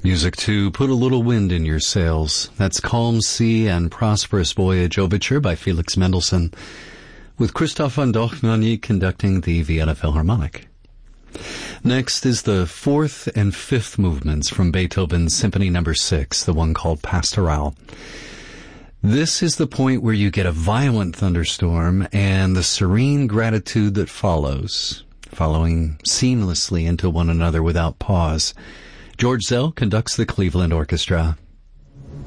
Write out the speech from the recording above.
Music to Put a Little Wind in Your Sails. That's Calm Sea and Prosperous Voyage Overture by Felix Mendelssohn, with Christoph von Dohnanyi conducting the Vienna Philharmonic. Next is the fourth and fifth movements from Beethoven's Symphony No. 6, the one called Pastoral. This is the point where you get a violent thunderstorm and the serene gratitude that follows, following seamlessly into one another without pause. George Zell conducts the Cleveland Orchestra.